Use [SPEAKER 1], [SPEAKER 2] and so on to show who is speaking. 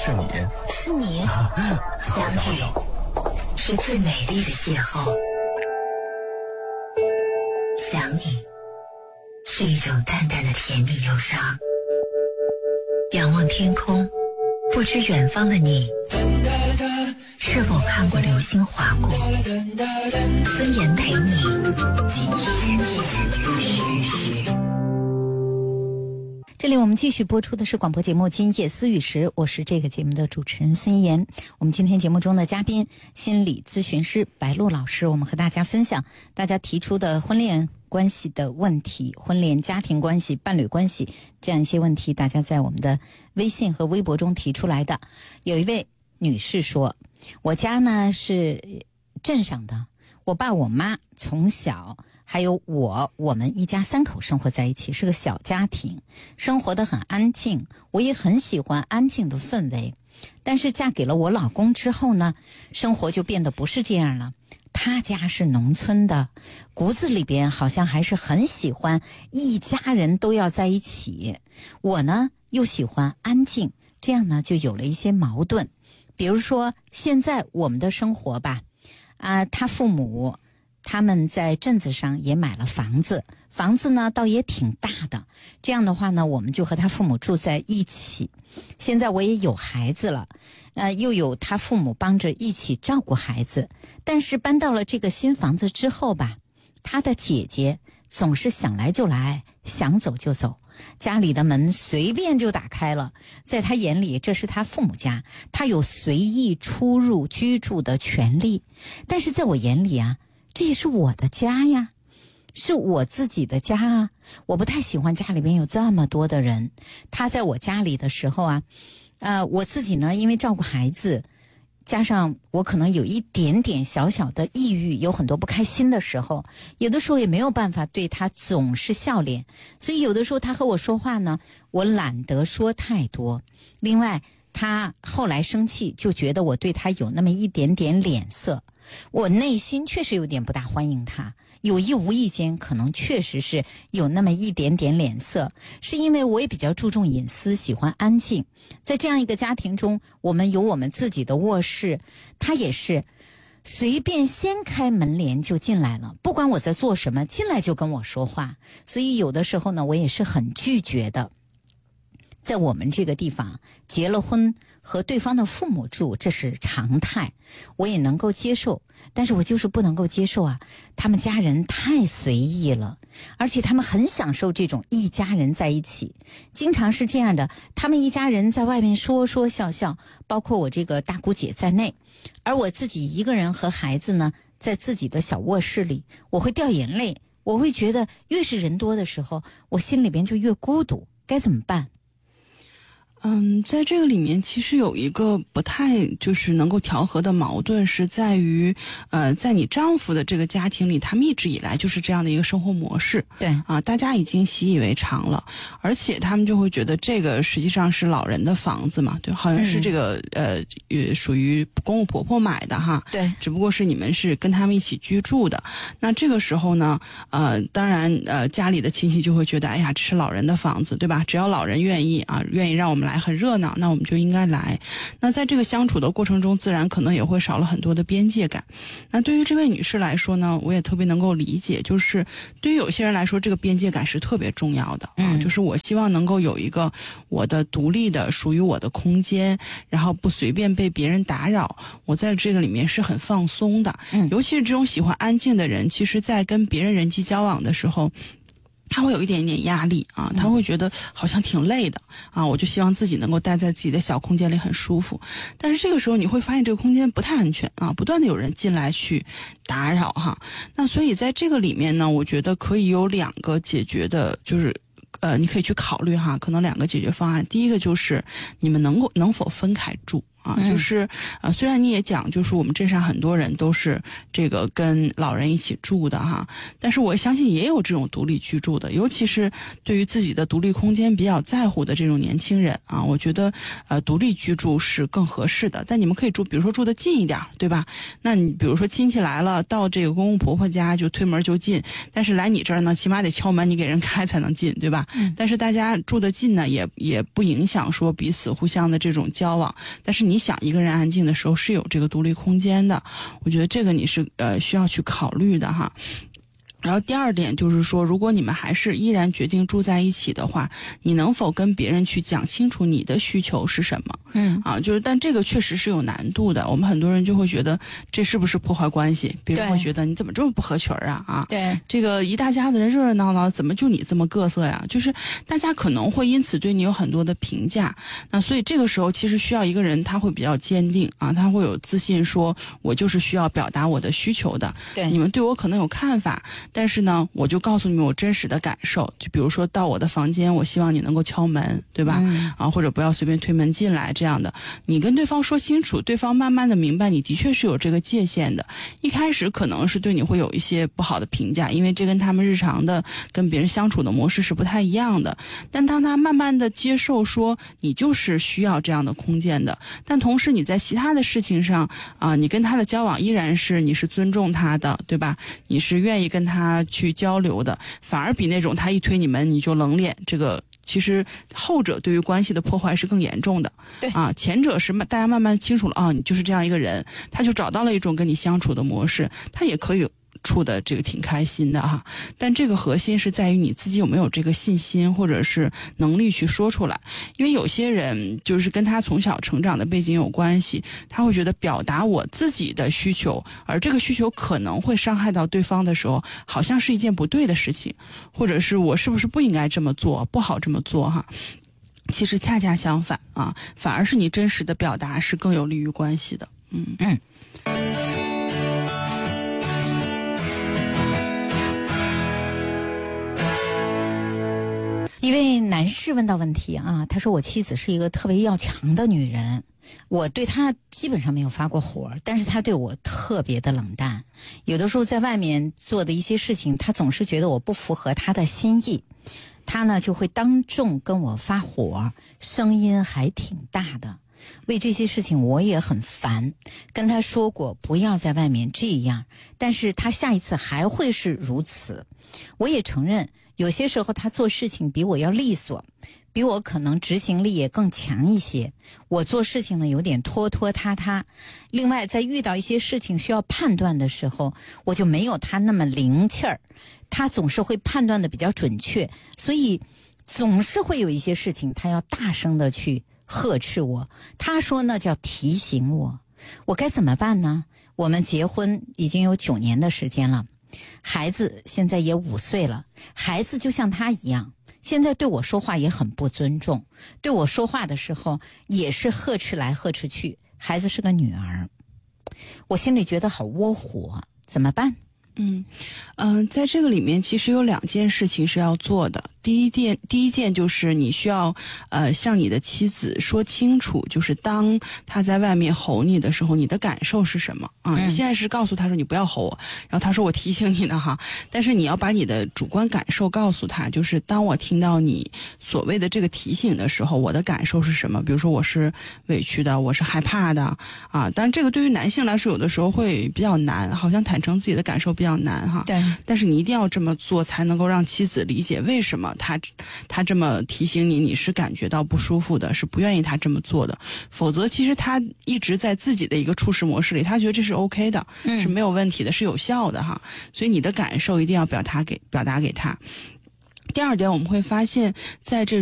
[SPEAKER 1] 是你，
[SPEAKER 2] 是你，相遇是最美丽的邂逅，想你是一种淡淡的甜蜜忧伤。仰望天空，不知远方的你是否看过流星划过。孙岩陪你今夜思雨时。
[SPEAKER 3] 这里我们继续播出的是广播节目《今夜思雨时》，我是这个节目的主持人孙岩。我们今天节目中的嘉宾，心理咨询师白露老师，我们和大家分享大家提出的婚恋关系的问题，婚恋家庭关系、伴侣关系这样一些问题，大家在我们的微信和微博中提出来的。有一位女士说，我家呢是镇上的，我爸我妈从小还有我们一家三口生活在一起，是个小家庭，生活得很安静，我也很喜欢安静的氛围。但是嫁给了我老公之后呢，生活就变得不是这样了。他家是农村的，骨子里边好像还是很喜欢一家人都要在一起，我呢又喜欢安静，这样呢就有了一些矛盾。比如说现在我们的生活吧，他父母他们在镇子上也买了房子，房子呢倒也挺大的，这样的话呢我们就和他父母住在一起。现在我也有孩子了，又有他父母帮着一起照顾孩子。但是搬到了这个新房子之后吧，他的姐姐总是想来就来，想走就走，家里的门随便就打开了。在他眼里这是他父母家，他有随意出入居住的权利。但是在我眼里啊，这也是我的家呀，是我自己的家啊，我不太喜欢家里边有这么多的人。他在我家里的时候啊，我自己呢因为照顾孩子，加上我可能有一点点小小的抑郁，有很多不开心的时候，有的时候也没有办法对他总是笑脸，所以有的时候他和我说话呢，我懒得说太多。另外他后来生气，就觉得我对他有那么一点点脸色，我内心确实有点不大欢迎他，有意无意间可能确实是有那么一点点脸色，是因为我也比较注重隐私，喜欢安静。在这样一个家庭中，我们有我们自己的卧室，他也是随便掀开门帘就进来了，不管我在做什么，进来就跟我说话。所以有的时候呢，我也是很拒绝的。在我们这个地方结了婚和对方的父母住，这是常态，我也能够接受。但是我就是不能够接受啊，他们家人太随意了，而且他们很享受这种一家人在一起，经常是这样的，他们一家人在外面说说笑笑，包括我这个大姑姐在内，而我自己一个人和孩子呢，在自己的小卧室里，我会掉眼泪，我会觉得越是人多的时候，我心里边就越孤独，该怎么办？
[SPEAKER 4] 在这个里面其实有一个不太就是能够调和的矛盾，是在于在你丈夫的这个家庭里，他们一直以来就是这样的一个生活模式，
[SPEAKER 3] 对
[SPEAKER 4] 大家已经习以为常了，而且他们就会觉得这个实际上是老人的房子嘛，对，好像是这个属于公公婆婆买的哈，
[SPEAKER 3] 对，
[SPEAKER 4] 只不过是你们是跟他们一起居住的。那这个时候呢当然家里的亲戚就会觉得，哎呀，这是老人的房子，对吧？只要老人愿意让我们来很热闹，那我们就应该来。那在这个相处的过程中，自然可能也会少了很多的边界感。那对于这位女士来说呢，我也特别能够理解，就是对于有些人来说，这个边界感是特别重要的就是我希望能够有一个我的独立的属于我的空间，然后不随便被别人打扰，我在这个里面是很放松的。尤其是这种喜欢安静的人，其实在跟别人人际交往的时候，他会有一点点压力他会觉得好像挺累的我就希望自己能够待在自己的小空间里很舒服。但是这个时候你会发现这个空间不太安全不断的有人进来去打扰那所以在这个里面呢，我觉得可以有两个解决的，就是你可以去考虑可能两个解决方案。第一个就是你们能否分开住啊，就是虽然你也讲，就是我们镇上很多人都是这个跟老人一起住的哈，但是我相信也有这种独立居住的，尤其是对于自己的独立空间比较在乎的这种年轻人啊，我觉得独立居住是更合适的。但你们可以住，比如说住得近一点，对吧？那你比如说亲戚来了，到这个公公婆婆家就推门就进，但是来你这儿呢，起码得敲门，你给人开才能进，对吧？但是大家住得近呢，也不影响说彼此互相的这种交往。但是你想一个人安静的时候是有这个独立空间的，我觉得这个你是需要去考虑的哈。然后第二点就是说，如果你们还是依然决定住在一起的话，你能否跟别人去讲清楚你的需求是什么？就是但这个确实是有难度的。我们很多人就会觉得这是不是破坏关系？别人会觉得你怎么这么不合群啊？
[SPEAKER 3] 对，
[SPEAKER 4] 这个一大家子人热热闹闹，怎么就你这么各色呀？就是大家可能会因此对你有很多的评价。那所以这个时候其实需要一个人他会比较坚定啊，他会有自信，说我就是需要表达我的需求的。
[SPEAKER 3] 对，
[SPEAKER 4] 你们对我可能有看法。但是呢，我就告诉你们我真实的感受，就比如说到我的房间，我希望你能够敲门，对吧？或者不要随便推门进来这样的。你跟对方说清楚，对方慢慢的明白你的确是有这个界限的。一开始可能是对你会有一些不好的评价，因为这跟他们日常的跟别人相处的模式是不太一样的。但当他慢慢的接受说你就是需要这样的空间的，但同时你在其他的事情上你跟他的交往依然是你是尊重他的，对吧？你是愿意跟他去交流的，反而比那种他一推你门你就冷脸，这个其实后者对于关系的破坏是更严重的。
[SPEAKER 3] 对
[SPEAKER 4] 前者是大家慢慢清楚了你就是这样一个人，他就找到了一种跟你相处的模式，他也可以处的这个挺开心的哈。但这个核心是在于你自己有没有这个信心或者是能力去说出来。因为有些人就是跟他从小成长的背景有关系，他会觉得表达我自己的需求，而这个需求可能会伤害到对方的时候，好像是一件不对的事情，或者是我是不是不应该这么做，不好这么做哈。其实恰恰相反反而是你真实的表达是更有利于关系的。
[SPEAKER 3] 一位男士问到问题他说我妻子是一个特别要强的女人，我对她基本上没有发过火，但是她对我特别的冷淡，有的时候在外面做的一些事情，她总是觉得我不符合她的心意，她呢就会当众跟我发火，声音还挺大的。为这些事情我也很烦，跟她说过不要在外面这样，但是她下一次还会是如此。我也承认有些时候他做事情比我要利索，比我可能执行力也更强一些，我做事情呢有点拖拖沓沓。另外在遇到一些事情需要判断的时候，我就没有他那么灵气儿，他总是会判断的比较准确，所以总是会有一些事情他要大声的去呵斥我，他说那叫提醒我。我该怎么办呢？我们结婚已经有9年的时间了，孩子现在也5岁了，孩子就像他一样，现在对我说话也很不尊重，对我说话的时候也是呵斥来呵斥去。孩子是个女儿，我心里觉得好窝火，怎么办？
[SPEAKER 4] 在这个里面其实有2件事情是要做的。第一件就是你需要向你的妻子说清楚，就是当他在外面吼你的时候，你的感受是什么你现在是告诉他说你不要吼我，然后他说我提醒你呢哈，但是你要把你的主观感受告诉他，就是当我听到你所谓的这个提醒的时候，我的感受是什么？比如说我是委屈的，我是害怕的当然这个对于男性来说有的时候会比较难，好像坦诚自己的感受比较难哈。
[SPEAKER 3] 对，
[SPEAKER 4] 但是你一定要这么做才能够让妻子理解为什么他这么提醒你，你是感觉到不舒服的，是不愿意他这么做的。否则其实他一直在自己的一个处事模式里，他觉得这是 OK 的，是没有问题的，是有效的哈。所以你的感受一定要表达给他。第二点，我们会发现在这